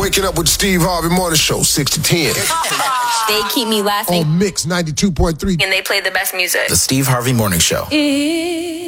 Waking up with the Steve Harvey Morning Show, 6 to 10. They keep me laughing. On Mix 92.3. And they play the best music. The Steve Harvey Morning Show.